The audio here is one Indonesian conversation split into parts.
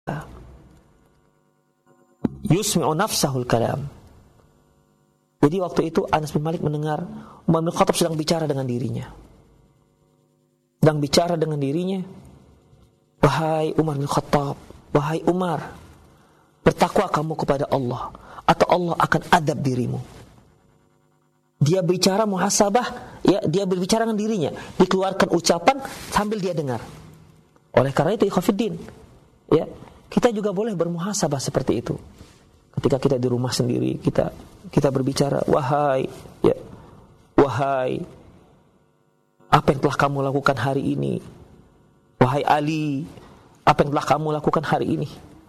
yusmi'u nafsahul kalam. Jadi waktu itu Anas bin Malik mendengar Umar bin Khattab sedang bicara dengan dirinya. Wahai Umar bin Khattab, wahai Umar, bertakwa kamu kepada Allah, atau Allah akan adab dirimu. Dia bicara muhasabah, ya, dia berbicara dengan dirinya, dikeluarkan ucapan sambil dia dengar. Oleh karena itu, ikhwatiddin, ya, kita juga boleh bermuhasabah seperti itu. Ketika kita di rumah sendiri, kita berbicara, wahai, apa yang telah kamu lakukan hari ini? Wahai Ali, apa yang telah kamu lakukan hari ini?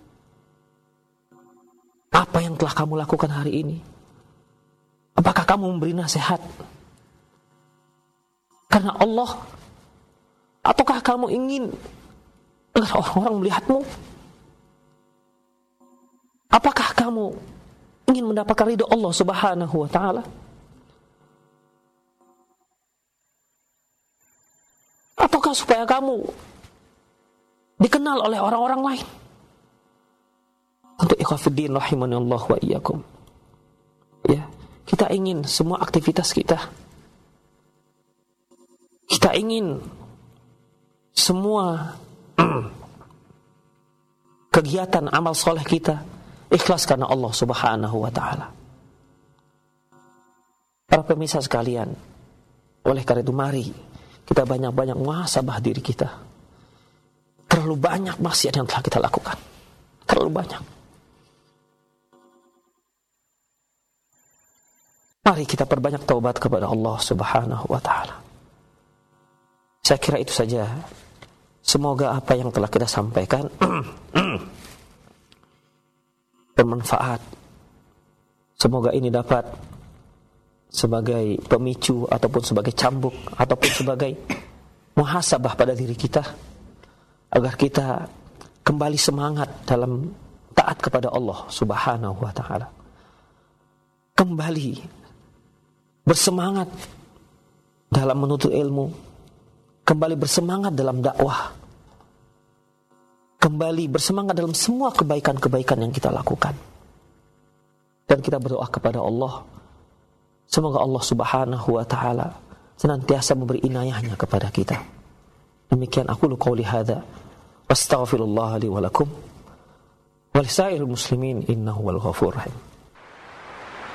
Apa yang telah kamu lakukan hari ini? Apakah kamu memberi nasihat karena Allah? Ataukah kamu ingin agar orang-orang melihatmu? Apakah kamu ingin mendapatkan ridho Allah Subhanahu wa ta'ala? Ataukah supaya kamu dikenal oleh orang-orang lain? Untuk ikhwatiddin rahimanallah wa iyyakum, ya, kita ingin semua aktivitas kita ingin semua kegiatan amal soleh kita ikhlas karena Allah Subhanahu wa ta'ala. Para pemirsa sekalian, oleh karena itu mari kita banyak-banyak muhasabah diri kita. Terlalu banyak maksiat yang telah kita lakukan, terlalu banyak. Mari kita perbanyak taubat kepada Allah Subhanahu wa ta'ala. Saya kira itu saja. Semoga apa yang telah kita sampaikan bermanfaat. Semoga ini dapat sebagai pemicu ataupun sebagai cambuk ataupun sebagai muhasabah pada diri kita, agar kita kembali semangat dalam taat kepada Allah Subhanahu wa ta'ala. Kembali bersemangat dalam menuntut ilmu, kembali bersemangat dalam dakwah, kembali bersemangat dalam semua kebaikan-kebaikan yang kita lakukan. Dan kita berdoa kepada Allah, semoga Allah Subhanahu wa ta'ala senantiasa memberi inayahnya kepada kita. Demikian aqulu qouli hadza wastaghfirullah li wa lakum wa lisairil muslimin innahu wal ghafurur rahim.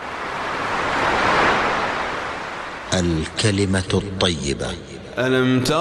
الكلمة الطيبة.